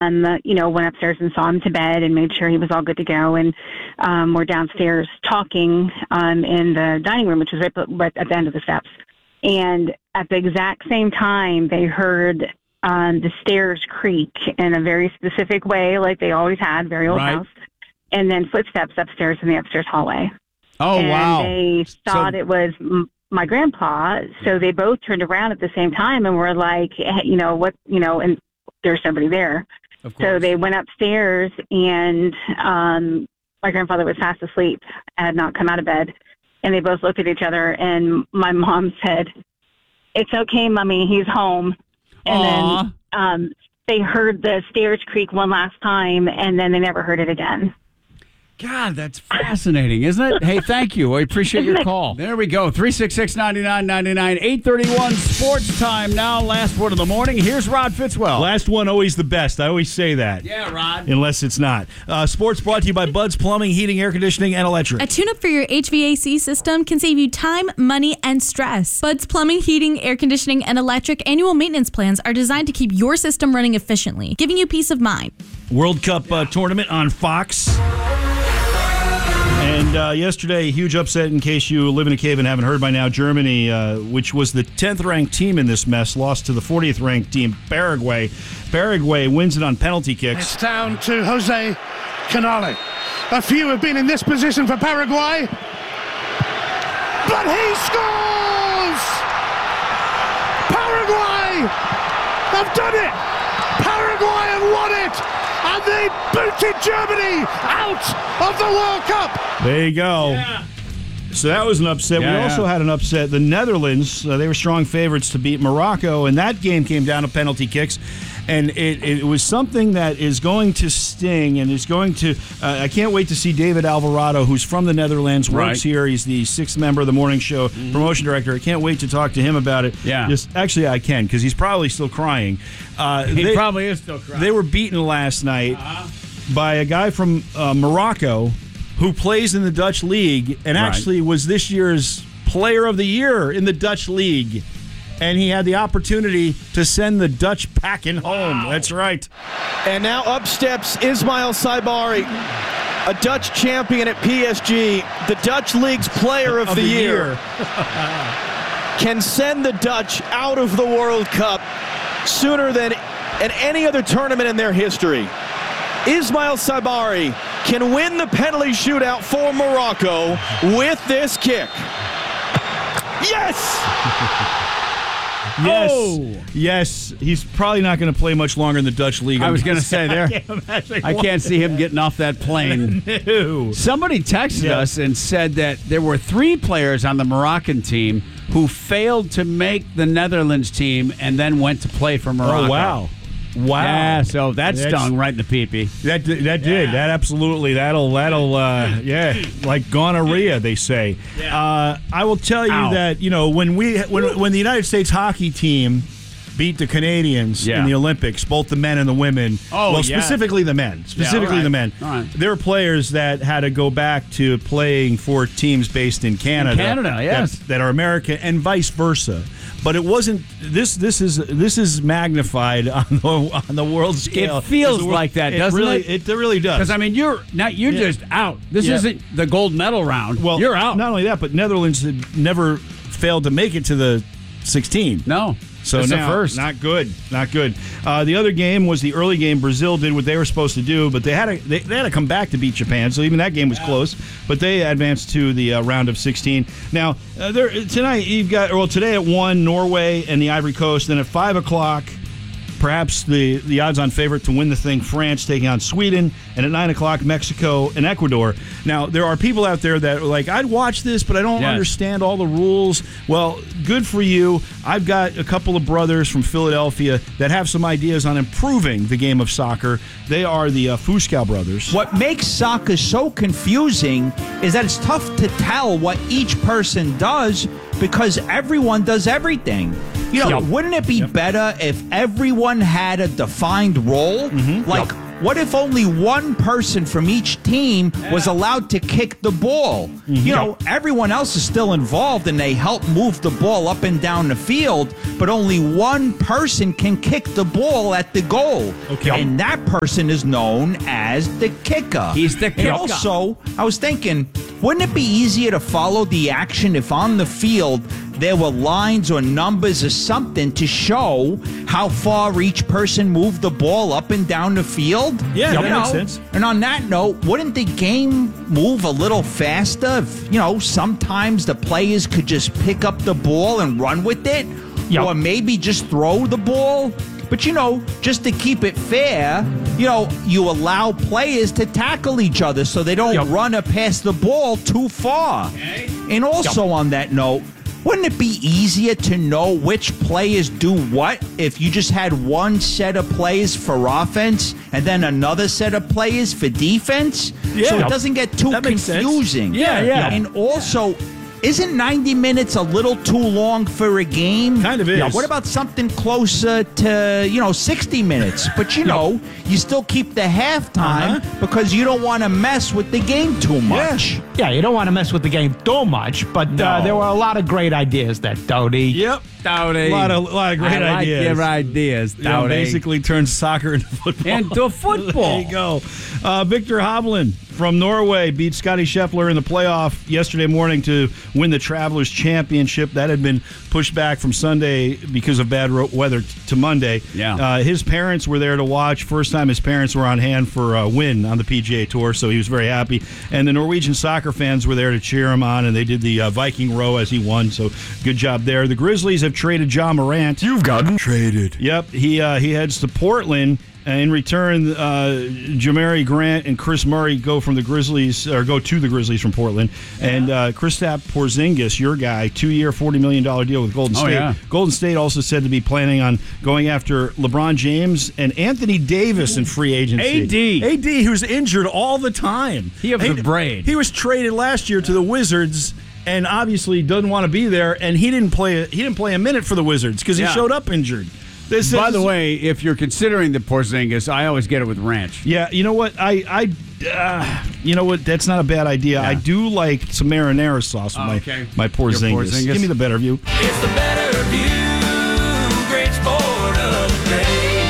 went upstairs and saw him to bed and made sure he was all good to go. And we're downstairs talking in the dining room, which was right at the end of the steps. And at the exact same time, they heard the stairs creak in a very specific way, like they always had, very old house. And then footsteps upstairs in the upstairs hallway. Oh, and wow. They thought it was my grandpa, so they both turned around at the same time and were like, hey, and there's somebody there. So they went upstairs, and my grandfather was fast asleep, had not come out of bed, and they both looked at each other, and my mom said, "It's okay, Mommy, he's home." And then they heard the stairs creak one last time, and then they never heard it again. God, that's fascinating, isn't it? Hey, thank you. I appreciate your call. There we go. 366-9999, 831 Sports Time now. Last one of the morning. Here's Rod Fitzwell. Last one always the best. I always say that. Yeah, Rod. Unless it's not. Sports brought to you by Bud's Plumbing, Heating, Air Conditioning, and Electric. A tune-up for your HVAC system can save you time, money, and stress. Bud's Plumbing, Heating, Air Conditioning, and Electric annual maintenance plans are designed to keep your system running efficiently, giving you peace of mind. World Cup tournament on Fox. And yesterday, a huge upset, in case you live in a cave and haven't heard by now. Germany, which was the 10th-ranked team in this mess, lost to the 40th-ranked team, Paraguay. Paraguay wins it on penalty kicks. It's down to Jose Canale. A few have been in this position for Paraguay. But he scores! Paraguay have done it! Paraguay have won it! And they booted Germany out of the World Cup. There you go. Yeah. So that was an upset. We also had an upset. The Netherlands, they were strong favorites to beat Morocco, and that game came down to penalty kicks. And it was something that is going to sting and is going to I can't wait to see David Alvarado, who's from the Netherlands, works here. He's the 6th member of the morning show, promotion director. I can't wait to talk to him about it. Yeah. Actually, I can, because he's probably still crying. He probably is still crying. They were beaten last night by a guy from Morocco who plays in the Dutch League and actually was this year's Player of the Year in the Dutch League. And he had the opportunity to send the Dutch packing home. Wow. That's right. And now up steps Ismail Saibari, a Dutch champion at PSG, the Dutch League's Player of the Year. Can send the Dutch out of the World Cup sooner than at any other tournament in their history. Ismail Saibari can win the penalty shootout for Morocco with this kick. Yes! Yes. He's probably not going to play much longer in the Dutch League. I was going to say I can't see him getting off that plane. No. Somebody texted us and said that there were 3 players on the Moroccan team who failed to make the Netherlands team and then went to play for Morocco. Oh, wow. Yeah, so that stung right in the pee-pee. That did. That absolutely. That'll like gonorrhea, they say. Yeah. I will tell you that, when the United States hockey team beat the Canadians in the Olympics, both the men and the women. Specifically the men. The men. Right. There were players that had to go back to playing for teams based in Canada. Yes. That are American and vice versa. But it wasn't. This is magnified on the world scale. It feels like that, doesn't it? It really does. Because you're just out. This isn't the gold medal round. Well, you're out. Not only that, but Netherlands had never failed to make it to the 16. No. So it's now, the first. Not good. The other game was the early game. Brazil did what they were supposed to do, but they had to come back to beat Japan. So even that game was close, but they advanced to the round of 16. Now today at 1, Norway and the Ivory Coast. Then at 5 o'clock, perhaps the odds-on favorite to win the thing, France taking on Sweden, and at 9 o'clock, Mexico and Ecuador. Now, there are people out there that are like, I'd watch this, but I don't understand all the rules. Well, good for you. I've got a couple of brothers from Philadelphia that have some ideas on improving the game of soccer. They are the Fuscal brothers. What makes soccer so confusing is that it's tough to tell what each person does because everyone does everything. Wouldn't it be better if everyone had a defined role? what if only one person from each team was allowed to kick the ball? You know, everyone else is still involved and they help move the ball up and down the field, but only one person can kick the ball at the goal. Okay. And that person is known as the kicker. He's the kicker. And also, I was thinking, wouldn't it be easier to follow the action if on the field there were lines or numbers or something to show how far each person moved the ball up and down the field? Yeah, that makes sense. And on that note, wouldn't the game move a little faster if, sometimes the players could just pick up the ball and run with it? Or maybe just throw the ball? But, just to keep it fair, you allow players to tackle each other so they don't run or pass the ball too far. Okay. And also on that note, wouldn't it be easier to know which players do what if you just had one set of players for offense and then another set of players for defense? Yeah. So it doesn't get too confusing. Yeah. And also, isn't 90 minutes a little too long for a game? Kind of is. What about something closer to, 60 minutes? But, you still keep the halftime because you don't want to mess with the game too much. Yeah, you don't want to mess with the game too much, but there were a lot of great ideas there, Dodie. Yep. Dowdy. A lot of great I like ideas. your ideas, Dowdy. Basically turns soccer into football. Into football. There you go. Victor Hovland from Norway beat Scotty Scheffler in the playoff yesterday morning to win the Travelers Championship. That had been pushed back from Sunday because of bad weather to Monday. Yeah. His parents were there to watch. First time his parents were on hand for a win on the PGA Tour, so he was very happy. And the Norwegian soccer fans were there to cheer him on, and they did the Viking row as he won, so good job there. The Grizzlies have traded Ja Morant. You've gotten traded. Yep, he heads to Portland. In return, Jamari Grant and Chris Murray go to the Grizzlies from Portland. And Kristaps Porzingis, your guy, 2-year, $40 million deal with Golden State. Yeah. Golden State also said to be planning on going after LeBron James and Anthony Davis in free agency. AD, who's injured all the time. He has a braid. He was traded last year to the Wizards and obviously doesn't want to be there. And he didn't play a minute for the Wizards because he showed up injured. By the way, if you're considering the Porzingis, I always get it with ranch. Yeah, you know what? You know what? That's not a bad idea. Yeah. I do like some marinara sauce with my Porzingis. Give me the better view. It's the better view. Great sport of the day.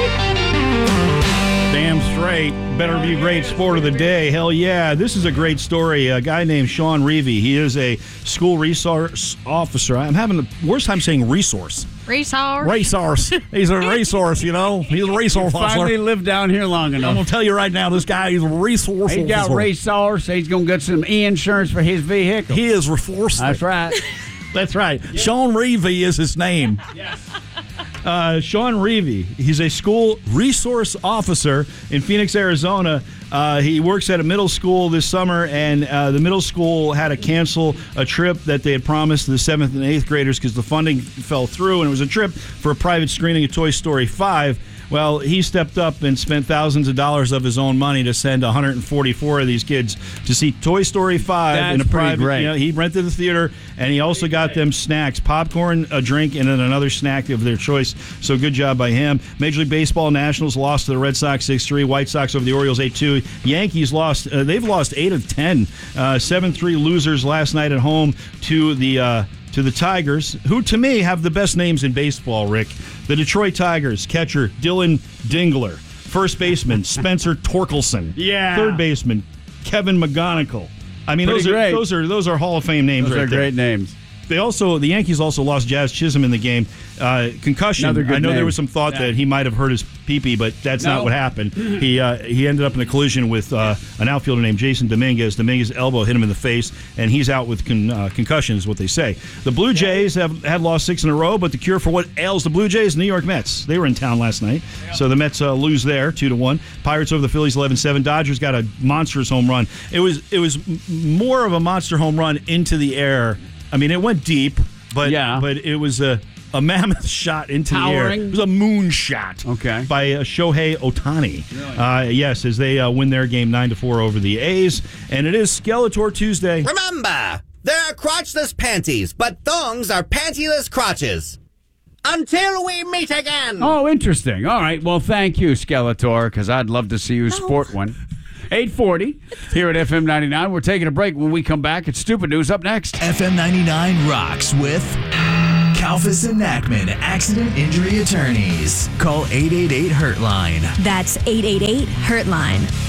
Damn straight. Better view. Great sport of the day. Hell yeah. This is a great story. A guy named Sean Reevy. He is a school resource officer. I'm having the worst time saying resource. Racehorse. He's a racehorse, He's a racehorse officer. Finally lived down here long enough. I'm going to tell you right now, this guy is a racehorse officer. He got racehorse. He's going to get some insurance for his vehicle. He is reforced. That's right. That's right. Yep. Sean Reevy is his name. Yes. Sean Reevy. He's a school resource officer in Phoenix, Arizona. He works at a middle school this summer, and the middle school had to cancel a trip that they had promised the 7th and 8th graders because the funding fell through, and it was a trip for a private screening of Toy Story 5. Well, he stepped up and spent thousands of dollars of his own money to send 144 of these kids to see Toy Story 5 in a private. Great. He rented the theater, and he also got them snacks, popcorn, a drink, and then another snack of their choice. So good job by him. Major League Baseball Nationals lost to the Red Sox 6-3. White Sox over the Orioles 8-2. Yankees lost. They've lost 8 of 10. 7-3 losers last night at home to the Tigers, who to me have the best names in baseball, Rick. The Detroit Tigers, catcher Dylan Dingler. First baseman Spencer Torkelson. Yeah. Third baseman Kevin McGonigal. I mean, those are Hall of Fame names. Those right are there. Great names. The Yankees also lost Jazz Chisholm in the game. Concussion. I know there was some thought that he might have hurt his pee-pee, but that's not what happened. He ended up in a collision with an outfielder named Jason Dominguez. Dominguez's elbow hit him in the face, and he's out with concussion, is what they say. The Blue Jays had lost 6 in a row, but the cure for what ails the Blue Jays, New York Mets. They were in town last night, so the Mets lose there 2-1. Pirates over the Phillies 11-7. Dodgers got a monstrous home run. It was more of a monster home run into the air. I mean, it went deep, but it was a mammoth shot into the air. It was a moon shot by Shohei Ohtani. Really? Yes, as they win their game 9-4 over the A's. And it is Skeletor Tuesday. Remember, there are crotchless panties, but thongs are pantyless crotches. Until we meet again. Oh, interesting. All right. Well, thank you, Skeletor, because I'd love to see you sport one. 8:40 here at FM 99. We're taking a break. When we come back, it's Stupid News up next. FM 99 rocks with Kalfas and Nachman Accident Injury Attorneys. Call 888-HURT-LINE. That's 888-HURT-LINE.